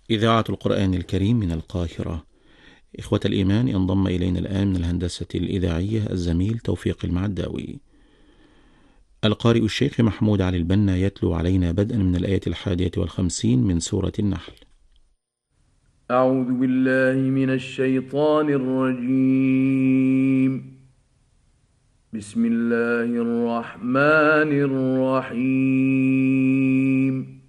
إذاعة القرآن الكريم من القاهرة. إخوة الإيمان، ينضم إلينا الآن من الهندسة الإذاعية الزميل توفيق المعداوي. القارئ الشيخ محمود علي البنا يتلو علينا بدءا من الآية 51 من سورة النحل. أعوذ بالله من الشيطان الرجيم. بسم الله الرحمن الرحيم.